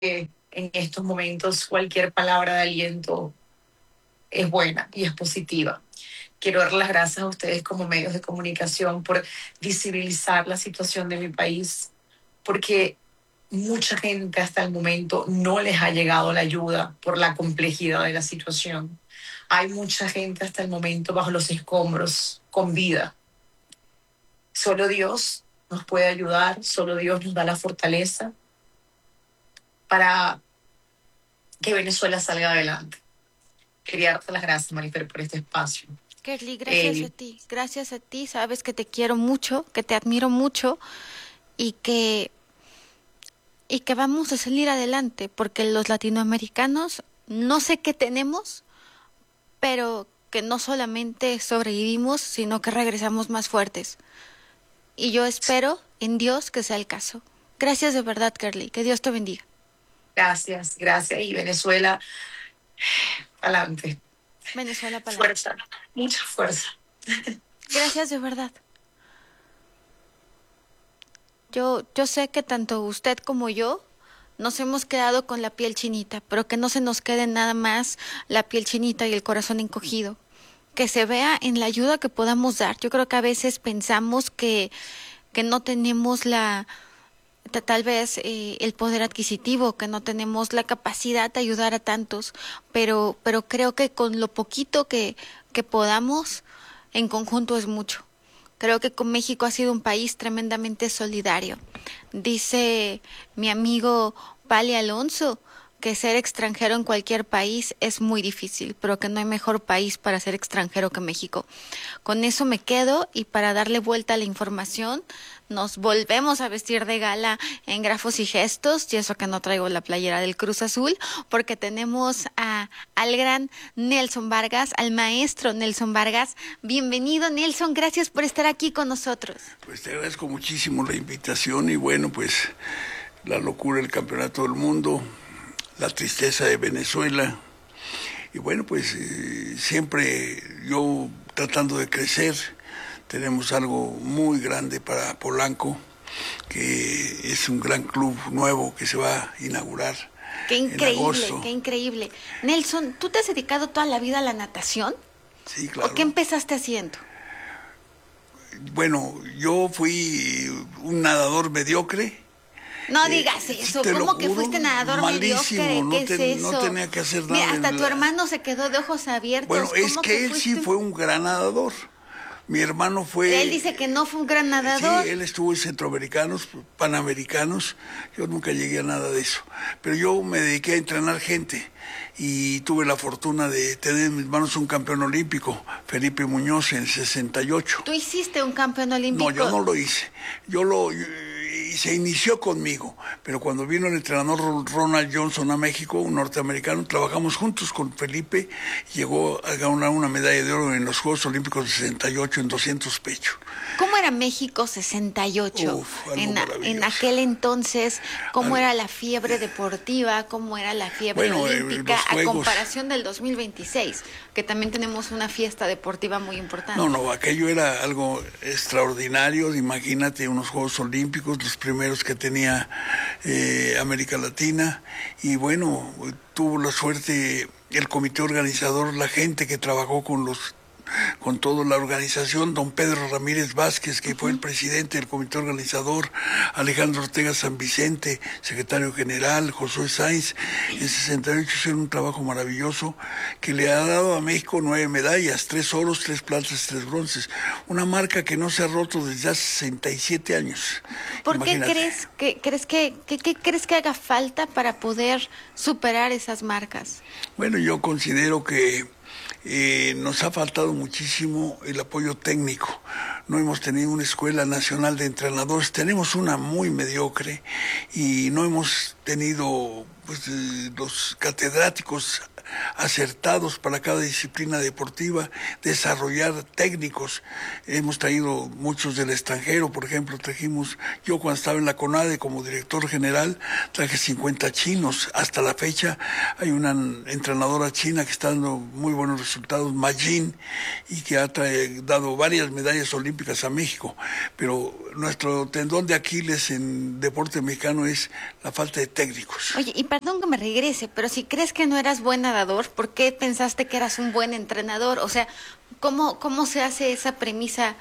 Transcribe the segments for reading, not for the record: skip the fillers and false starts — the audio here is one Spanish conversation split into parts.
En estos momentos cualquier palabra de aliento es buena y es positiva. Quiero dar las gracias a ustedes como medios de comunicación por visibilizar la situación de mi país, porque mucha gente hasta el momento no les ha llegado la ayuda por la complejidad de la situación. Hay mucha gente hasta el momento bajo los escombros, con vida. Solo Dios nos puede ayudar, solo Dios nos da la fortaleza para que Venezuela salga adelante. Quería darte las gracias, Marifer, por este espacio. Kerly, gracias a Eh, ti, gracias a ti, sabes que te quiero mucho, que te admiro mucho y que, y que vamos a salir adelante, porque los latinoamericanos no sé qué tenemos, pero que no solamente sobrevivimos, sino que regresamos más fuertes. Y yo espero en Dios que sea el caso. Gracias de verdad, Kerly, que Dios te bendiga. gracias, gracias. Y Venezuela, adelante. Venezuela para adelante. Fuerza, mucha fuerza. Gracias de verdad. Yo sé que tanto usted como yo nos hemos quedado con la piel chinita, pero que no se nos quede nada más la piel chinita y el corazón encogido. Que se vea en la ayuda que podamos dar. Yo creo que a veces pensamos que no tenemos tal vez el poder adquisitivo, que no tenemos la capacidad de ayudar a tantos, pero creo que con lo poquito que podamos, en conjunto es mucho. Creo que con México ha sido un país tremendamente solidario. Dice mi amigo Pali Alonso que ser extranjero en cualquier país es muy difícil, pero que no hay mejor país para ser extranjero que México. Con eso me quedo y para darle vuelta a la información, nos volvemos a vestir de gala en grafos y gestos, y eso que no traigo la playera del Cruz Azul, porque tenemos al gran Nelson Vargas, al maestro Nelson Vargas. Bienvenido, Nelson, gracias por estar aquí con nosotros. Pues te agradezco muchísimo la invitación y bueno, pues la locura del campeonato del mundo, la tristeza de Venezuela y bueno, pues siempre yo tratando de crecer. Tenemos algo muy grande para Polanco, que es un gran club nuevo que se va a inaugurar Qué en increíble, agosto. qué increíble. Nelson, ¿tú te has dedicado toda la vida a la natación? Sí, ¿O qué claro. empezaste haciendo? Bueno, yo fui un nadador mediocre. No digas eso, Te lo ¿cómo que juro, fuiste nadador malísimo, mediocre? ¿Qué es no eso? tenía que hacer Mira, nada hasta en tu la... hermano se quedó de ojos Bueno, abiertos. es ¿Cómo que que él sí fuiste? fue un gran nadador. Mi hermano Él dice que fue, no fue un gran sí, nadador. él estuvo en centroamericanos, panamericanos, yo nunca llegué a nada de eso. Pero yo me dediqué a entrenar gente y tuve la fortuna de tener en mis manos un campeón olímpico, Felipe Muñoz, en 68. Tú hiciste un campeón No, yo olímpico. no lo hice. Y se inició conmigo, pero cuando vino el entrenador Ronald Johnson a México, un norteamericano, trabajamos juntos con Felipe, llegó a ganar una medalla de oro en los Juegos Olímpicos de 68 en 200 pecho. ¿Cómo era México 68? Uf, algo En maravilloso. aquel entonces, ¿cómo Al- era la fiebre deportiva? ¿Cómo era la fiebre bueno, olímpica? los A Juegos... comparación del 2026, que también tenemos una fiesta deportiva muy importante. No, no, aquello era algo extraordinario. Imagínate unos Juegos Olímpicos, los primeros que tenía América Latina. Y bueno, tuvo la suerte el comité organizador, la gente que trabajó con toda la organización, don Pedro Ramírez Vázquez, que fue el presidente del comité organizador, Alejandro Ortega San Vicente, secretario general, Josué Sáenz, en 68 hicieron un trabajo maravilloso que le ha dado a México 9 medallas, 3 oros, 3 platas, 3 bronces, una marca que no se ha roto desde hace 67 años. ¿Por qué Imagínate. qué crees que haga falta para poder superar esas marcas? Bueno, yo considero que nos ha faltado muchísimo el apoyo técnico. No hemos tenido una escuela nacional de entrenadores, tenemos una muy mediocre y no hemos tenido los catedráticos acertados para cada disciplina deportiva, desarrollar técnicos. Hemos traído muchos del extranjero, por ejemplo, yo cuando estaba en la CONADE como director general, traje 50 chinos. Hasta la fecha hay una entrenadora china que está dando muy buenos resultados, Ma Jin, y que ha dado varias medallas olímpicas a México. Pero nuestro tendón de Aquiles en deporte mexicano es la falta de técnicos. Oye, y perdón que me regrese, pero si crees que no eras buen nadador, ¿por qué pensaste que eras un buen entrenador? O sea, ¿cómo se hace esa premisa?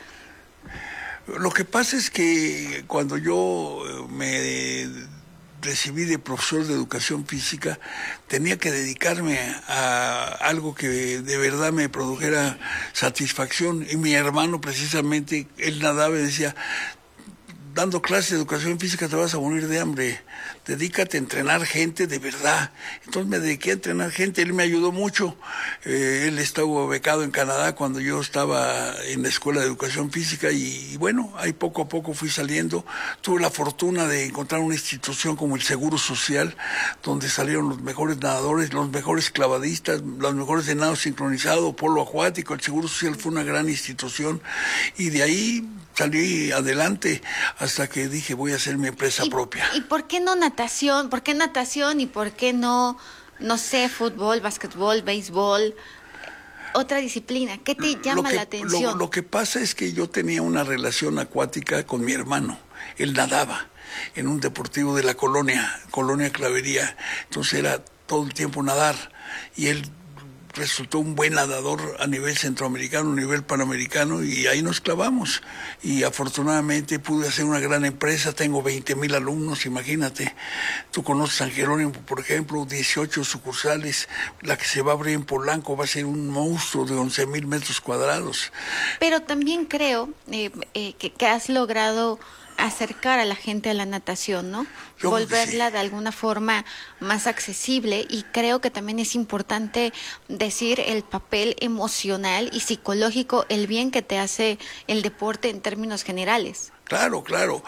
Lo que pasa es que cuando yo me recibí de profesor de educación física, tenía que dedicarme a algo que de verdad me produjera satisfacción. Y mi hermano, precisamente, él nadaba y decía: dando clases de educación física te vas a morir de hambre, dedícate a entrenar gente de verdad. Entonces me dediqué a entrenar gente, él me ayudó mucho. Él estuvo becado en Canadá cuando yo estaba en la escuela de educación física y bueno, ahí poco a poco fui saliendo. Tuve la fortuna de encontrar una institución como el Seguro Social, donde salieron los mejores nadadores, los mejores clavadistas, los mejores de nado sincronizado, polo acuático. El Seguro Social fue una gran institución y de ahí salí adelante hasta que dije voy a hacer mi empresa propia. ¿Y por qué no natación? ¿Por qué natación y por qué no sé, fútbol, básquetbol, béisbol, otra disciplina? ¿Qué te llama la atención? Lo que pasa es que yo tenía una relación acuática con mi hermano. Él nadaba en un deportivo de la Colonia Clavería. Entonces era todo el tiempo nadar y él resultó un buen nadador a nivel centroamericano, a nivel panamericano, y ahí nos clavamos. Y afortunadamente pude hacer una gran empresa, tengo 20,000 alumnos, imagínate. Tú conoces San Jerónimo, por ejemplo, 18 sucursales, la que se va a abrir en Polanco va a ser un monstruo de 11,000 metros cuadrados. Pero también creo que has logrado acercar a la gente a la natación, ¿no? Volverla sí, de alguna forma más accesible, y creo que también es importante decir el papel emocional y psicológico, el bien que te hace el deporte en términos generales. Claro.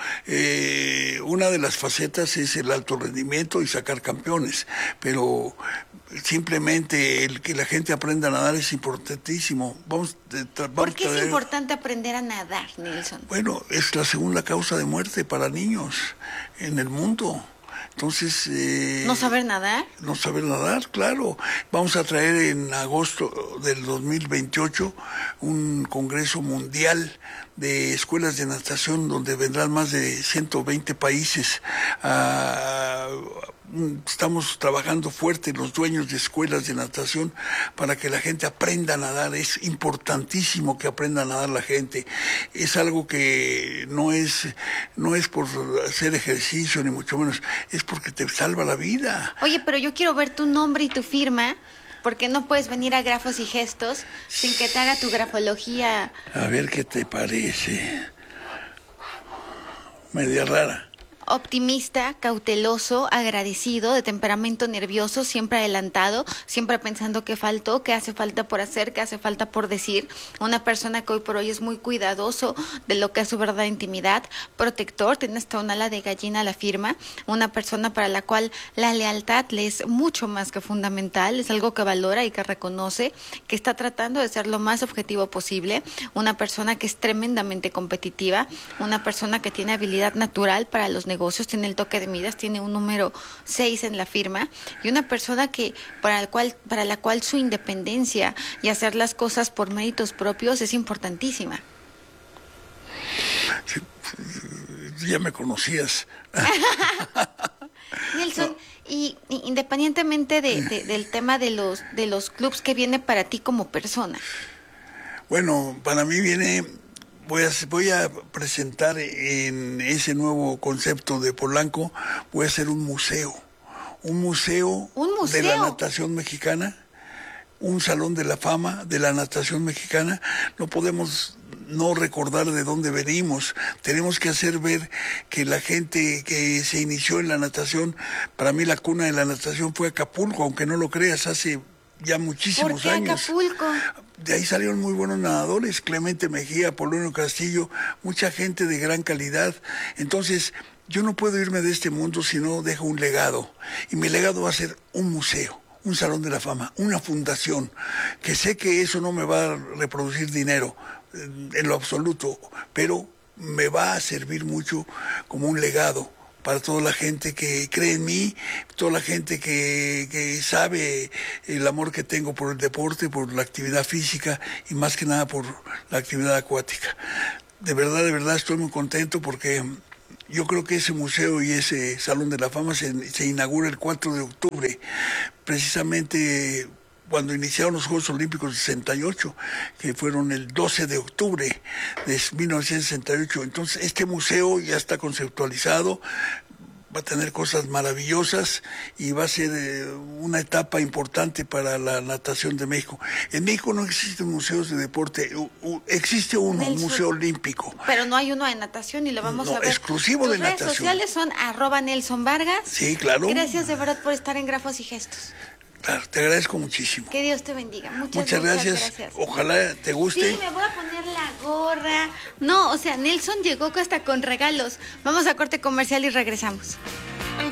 Una de las facetas es el alto rendimiento y sacar campeones, pero simplemente el que la gente aprenda a nadar es importantísimo. ¿Por qué es importante aprender a nadar, Nelson? Bueno, es la segunda causa de muerte para niños en el mundo. Entonces... ¿No saber nadar? No saber nadar, claro. Vamos a traer en agosto del 2028 un congreso mundial de escuelas de natación donde vendrán más de 120 países. Estamos trabajando fuerte los dueños de escuelas de natación para que la gente aprenda a nadar. Es importantísimo que aprenda a nadar la gente. Es algo que no es por hacer ejercicio ni mucho menos, es porque te salva la vida. Oye, pero yo quiero ver tu nombre y tu firma, porque no puedes venir a Grafos y Gestos sin que te haga tu grafología. A ver qué te parece. Media rara. Optimista, cauteloso, agradecido, de temperamento nervioso, siempre adelantado, siempre pensando qué faltó, qué hace falta por hacer, qué hace falta por decir. Una persona que hoy por hoy es muy cuidadoso de lo que es su verdadera intimidad, protector, tiene hasta un ala de gallina a la firma. Una persona para la cual la lealtad le es mucho más que fundamental, es algo que valora y que reconoce, que está tratando de ser lo más objetivo posible. Una persona que es tremendamente competitiva, una persona que tiene habilidad natural para los negocios, tiene el toque de Midas, tiene un número 6 en la firma, y una persona que para la cual su independencia y hacer las cosas por méritos propios es importantísima. Sí, ya me conocías. Nelson, y independientemente del tema de los clubs, ¿qué viene para ti como persona? Bueno, para mí viene... Voy a presentar en ese nuevo concepto de Polanco, voy a hacer un museo de la natación mexicana, un salón de la fama de la natación mexicana. No podemos no recordar de dónde venimos, tenemos que hacer ver que la gente que se inició en la natación, para mí la cuna de la natación fue Acapulco, aunque no lo creas, hace ya muchísimos años. ¿Por qué años. Acapulco? De ahí salieron muy buenos nadadores, Clemente Mejía, Polonio Castillo, mucha gente de gran calidad. Entonces, yo no puedo irme de este mundo si no dejo un legado. Y mi legado va a ser un museo, un salón de la fama, una fundación, que sé que eso no me va a reproducir dinero en lo absoluto, pero me va a servir mucho como un legado para toda la gente que cree en mí, toda la gente que sabe el amor que tengo por el deporte, por la actividad física y más que nada por la actividad acuática. De verdad estoy muy contento porque yo creo que ese museo y ese Salón de la Fama se inaugura el 4 de octubre, precisamente cuando iniciaron los Juegos Olímpicos de 68, que fueron el 12 de octubre de 1968. Entonces, este museo ya está conceptualizado, va a tener cosas maravillosas y va a ser una etapa importante para la natación de México. En México no existen museos de deporte, existe uno, un museo olímpico. Pero no hay uno de natación y lo vamos a ver. Exclusivo de natación. Tus redes sociales son @Nelson Vargas. Sí, claro. Gracias de verdad por estar en Grafos y Gestos. Claro, te agradezco muchísimo. Que Dios te bendiga. Muchas gracias. Ojalá te guste. Sí, me voy a poner la gorra. No, o sea, Nelson llegó hasta con regalos. Vamos a corte comercial y regresamos.